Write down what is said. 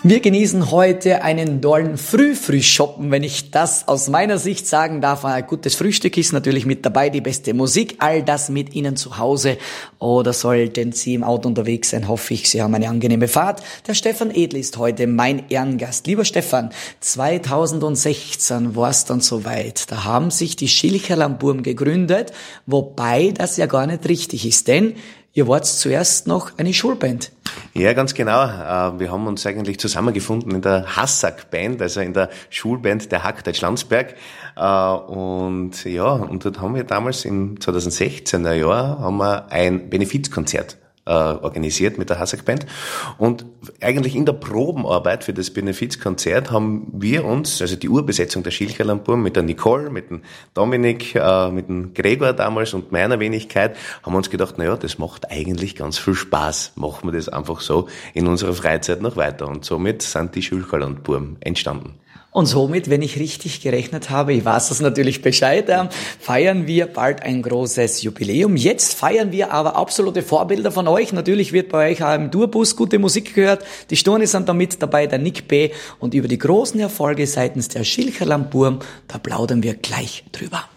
Wir genießen heute einen tollen Frühshoppen, wenn ich das aus meiner Sicht sagen darf. Ein gutes Frühstück ist natürlich mit dabei, die beste Musik, all das mit Ihnen zu Hause. Oder sollten Sie im Auto unterwegs sein, hoffe ich, Sie haben eine angenehme Fahrt. Der Stefan Edl ist heute mein Ehrengast. Lieber Stefan, 2016 war es dann soweit. Da haben sich die Schilcherl am Burm gegründet, wobei das ja gar nicht richtig ist, denn ihr wart zuerst noch eine Schulband. Ja, ganz genau. Wir haben uns eigentlich zusammengefunden in der Hassack-Band, also in der Schulband der Hackdeutsch Landsberg. Und dort haben wir damals im 2016er Jahr haben wir ein Benefizkonzert organisiert mit der Hassack-Band. Und eigentlich in der Probenarbeit für das Benefizkonzert haben wir uns, also die Urbesetzung der Schilcherl am Burm mit der Nicole, mit dem Dominik, mit dem Gregor damals und meiner Wenigkeit, haben wir uns gedacht, das macht eigentlich ganz viel Spaß. Machen wir das einfach so in unserer Freizeit noch weiter. Und somit sind die Schilcherl am Burm entstanden. Und somit, wenn ich richtig gerechnet habe, ich weiß das natürlich Bescheid, feiern wir bald ein großes Jubiläum. Jetzt feiern wir aber absolute Vorbilder von euch. Natürlich wird bei euch auch im Tourbus gute Musik gehört. Die Sturni sind da mit dabei, der Nick B. Und über die großen Erfolge seitens der Schilcherl am Burm, da plaudern wir gleich drüber.